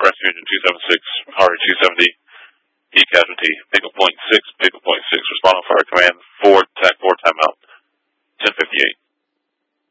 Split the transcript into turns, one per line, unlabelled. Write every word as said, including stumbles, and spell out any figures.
rescue engine two seven six, Hardy two seventy, E casualty, Pickle point six, Pickle point six, respond on fire command, forward, tac